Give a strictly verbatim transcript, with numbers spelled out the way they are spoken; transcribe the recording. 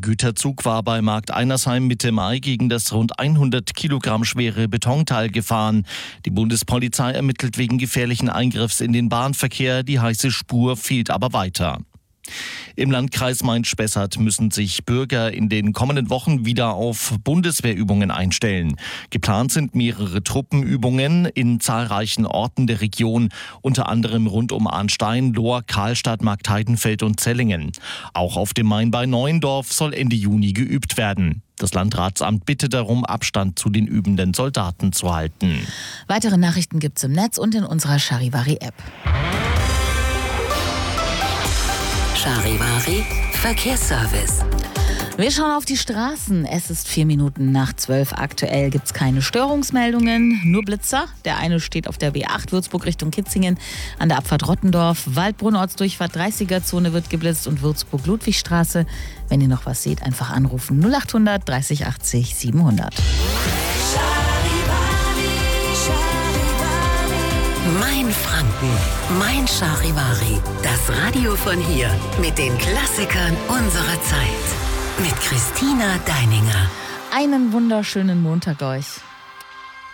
Güterzug war bei Markt Einersheim Mitte Mai gegen das rund hundert Kilogramm schwere Betonteil gefahren. Die Bundespolizei ermittelt wegen gefährlichen Eingriffs in den Bahnverkehr. Die heiße Spur fehlt aber weiter. Im Landkreis Main-Spessart müssen sich Bürger in den kommenden Wochen wieder auf Bundeswehrübungen einstellen. Geplant sind mehrere Truppenübungen in zahlreichen Orten der Region, unter anderem rund um Arnstein, Lohr, Karlstadt, Marktheidenfeld und Zellingen. Auch auf dem Main bei Neuendorf soll Ende Juni geübt werden. Das Landratsamt bittet darum, Abstand zu den übenden Soldaten zu halten. Weitere Nachrichten gibt's im Netz und in unserer Charivari-App. Charivari Verkehrsservice. Wir schauen auf die Straßen. Es ist vier Minuten nach zwölf. Aktuell gibt es keine Störungsmeldungen, nur Blitzer. Der eine steht auf der B acht Würzburg Richtung Kitzingen an der Abfahrt Rottendorf. Waldbrunn Ortsdurchfahrt dreißiger-Zone wird geblitzt und Würzburg-Ludwigstraße. Wenn ihr noch was seht, einfach anrufen. null achthundert dreißig achtzig siebenhundert. Mein Franken, mein Charivari. Das Radio von hier mit den Klassikern unserer Zeit. Mit Christina Deininger. Einen wunderschönen Montag euch.